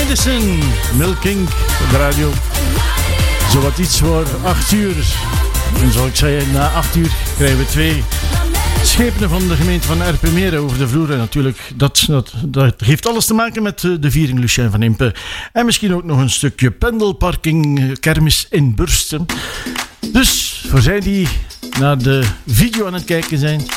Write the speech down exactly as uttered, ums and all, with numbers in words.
Madison, Milk King op de radio. Zowat iets voor acht uur. En zoals ik zei, na acht uur krijgen we twee schepenen van de gemeente van Erpenmeren over de vloer. En natuurlijk, dat, dat, dat heeft alles te maken met de viering Lucien van Impe. En misschien ook nog een stukje pendelparking kermis in Bursten. Dus voor zij die naar de video aan het kijken zijn,